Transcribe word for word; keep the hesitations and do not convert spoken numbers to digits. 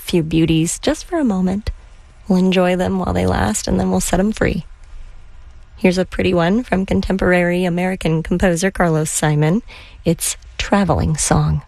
few beauties just for a moment. We'll enjoy them while they last, and then we'll set them free. Here's a pretty one from contemporary American composer Carlos Simon. It's Traveling Song.